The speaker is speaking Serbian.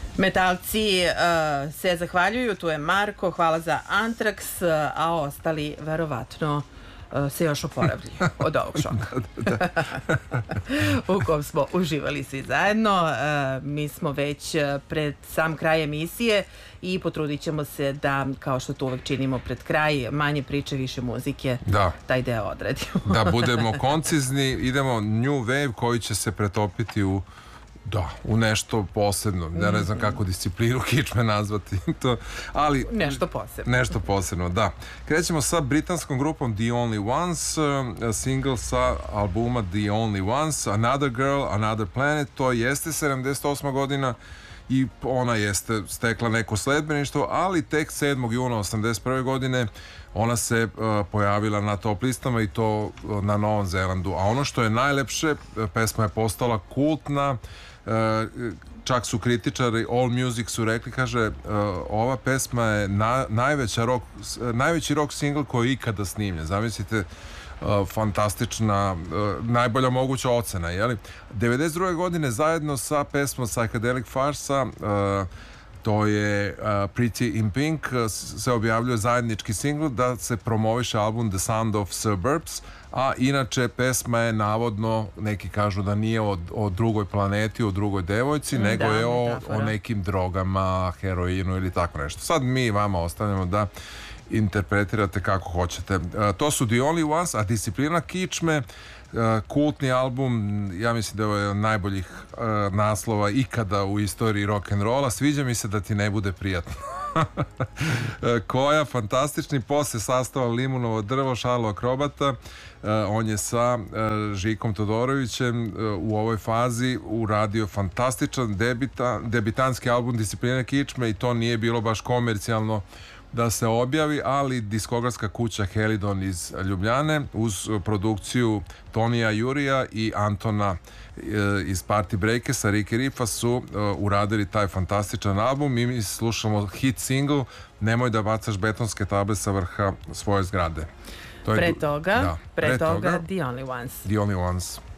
Metalci se zahvaljuju, tu je Marko, hvala za Antrax, a ostali verovatno se još oporavljaju od ovog šoka u kom smo uživali svi zajedno. Mi smo već pred sam kraj emisije i potrudit ćemo se da, kao što to uvek činimo pred kraj, manje priče, više muzike, taj deo odradimo. Da budemo koncizni, idemo New Wave koji će se pretopiti u nešto posebno. Ja ne znam kako disciplinu kičme nazvati to, ali nešto posebno, da. Krećemo sa britanskom grupom The Only Ones, single sa albuma The Only Ones, Another Girl, Another Planet. To jeste 78. godina i ona jeste stekla neko sledbeništvo, ali tek 7. juna 81. godine ona se pojavila na top listama i to na Novom Zelandu. A ono što je najlepše, pesma je postala kultna, čak su kritičari All Music su rekli, kaže, ova pesma je najveći rock single koji je ikada snimljen. Zamislite, fantastična, najbolja moguća ocena, jeli? 92. godine zajedno sa pesmom Psychedelic Farsa, to je Pretty in Pink, se objavljuje zajednički singl da se promoviše album The Sound of Suburbs, a inače pesma je navodno, neki kažu da nije o drugoj planeti, o drugoj devojci, nego je o nekim drogama, heroinu ili tako nešto. Sad mi vama ostavljamo da interpretirate kako hoćete. To su The Only Ones, a Disciplina kičme, kultni album, ja mislim da je ovo najboljih naslova ikada u istoriji rock'n'rolla. Sviđa mi se da ti ne bude prijatno. Koja, fantastični, posle sastava Limunovo drvo, Šarlo Akrobata. On je sa Žikom Todorovićem u ovoj fazi uradio fantastičan debitanski album Disciplina kičme i to nije bilo baš komercijalno da se objavi, ali diskografska kuća Helidon iz Ljubljane uz produkciju Tonija Jurija i Antona iz Party Breakesa, Ricky Riffa su uradili taj fantastičan album i mi slušamo hit single Nemoj da bacaš betonske table sa vrha svoje zgrade. Pre toga The Only Ones. The Only Ones.